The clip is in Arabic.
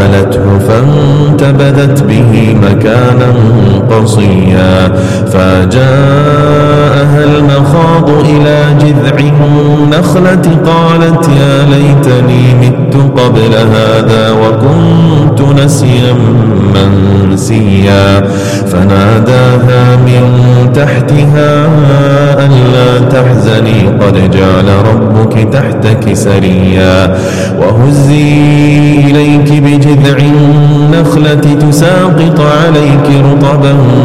فحملته فانتبذت به مكانا قصيا فجاءها المخاض إلى جذع النخلة قالت يا ليتني مت قبل هذا وكنت نسيا منسيا فناداها من تحتها ألا تحزني قد جعل ربك تحتك سريا وهزي إليك بجذع النخلة تساقط عليك رطبا